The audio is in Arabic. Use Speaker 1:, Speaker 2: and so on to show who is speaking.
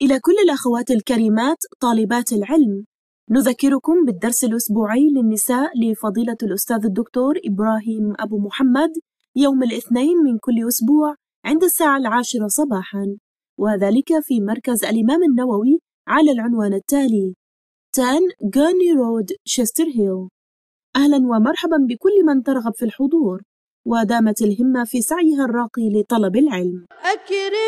Speaker 1: إلى كل الأخوات الكريمات طالبات العلم، نذكركم بالدرس الأسبوعي للنساء لفضيلة الأستاذ الدكتور إبراهيم أبو محمد يوم الاثنين من كل أسبوع عند الساعة 10 صباحا، وذلك في مركز الإمام النووي على العنوان التالي 10 غورني رود شستر هيل. أهلا ومرحبا بكل من ترغب في الحضور ودامت الهمة في سعيها الراقي لطلب العلم.